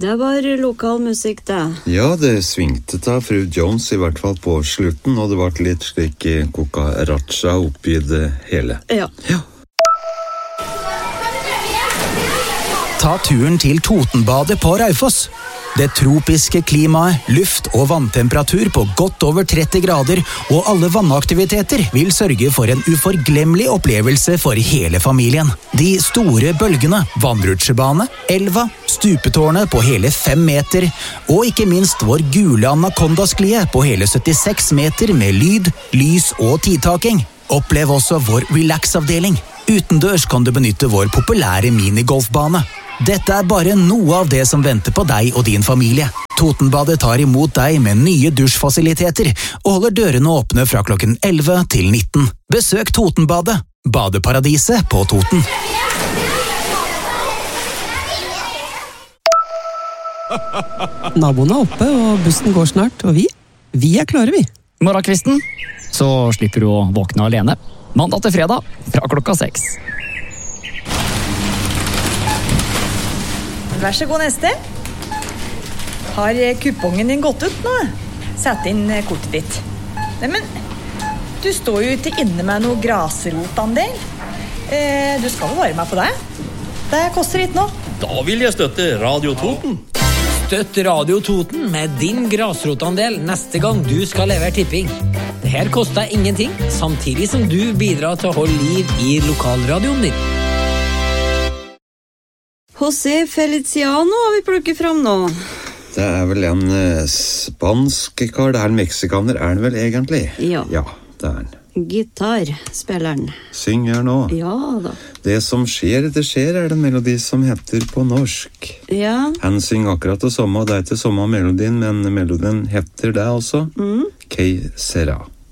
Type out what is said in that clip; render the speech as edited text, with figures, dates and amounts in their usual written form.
Det var lokal musikk, det. Ja, det svingte av fru Jones, i hvert fall på slutten, og det var litt slik cucaracha oppi det hele. Ja. Ta turen til Totenbadet på Raufoss. Det tropiske klimaet, luft og vanntemperatur på godt over 30 grader og alle vannaktiviteter vil sørge for en uforglemmelig opplevelse for hele familien. De store bølgene, vannrutsjebane, elva, stupetårnet på hele 5 meter og ikke minst vår gule anakondasklie på hele 76 meter med lyd, lys og tidtaking. Opplev også vår relax-avdeling. Utendørs kan du benytte vår populære minigolfbane. Dette er bare noe av det som venter på deg og din familie. Totenbadet tar imot deg med nye dusjfasiliteter og holder dørene åpne fra klokken 11 til 19. Besøk Totenbadet, badeparadiset på Toten. Naboen er oppe, og bussen går snart, og vi er klare, vi. Morgenkvisten, så slipper du å våkne alene. Mandag til fredag, fra klokka 6. Vær så god, neste. Har kupongen din gått ut nå? Sett inn kortet ditt. Nei, men du står jo ikke inne med noe grasrotandel. Du skal jo være med på det. Det koster litt nå. Da vil jeg støtte Radio Toten. Støtt Radio Toten med din grasrotandel neste gang du skal levere tipping. Det her koster ingenting, samtidig som du bidrar til å holde liv i lokalradioen din. José Feliciano har vi plukket fram nå. Det er vel en spansk kar, det er en meksikaner, er han vel egentlig? Ja. Ja, det er han. Gitarspilleren. Synger han nå. Ja da. Det som skjer, er den melodi som heter på norsk. Ja. Han synger akkurat det samme, og det er ikke samme melodien, men melodien heter det altså. Que sera.